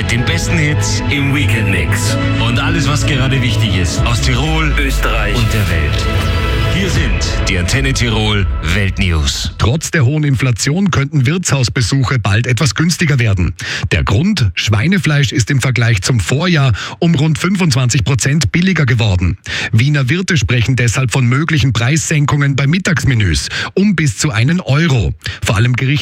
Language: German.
mit den besten Hits im Weekend-Mix. Und alles, was gerade wichtig ist aus Tirol, Österreich und der Welt. Hier sind die Antenne Tirol Weltnews. Trotz der hohen Inflation könnten Wirtshausbesuche bald etwas günstiger werden. Der Grund? Schweinefleisch ist im Vergleich zum Vorjahr um rund 25% billiger geworden. Wiener Wirte sprechen deshalb von möglichen Preissenkungen bei Mittagsmenüs um bis zu 1 Euro. Vor allem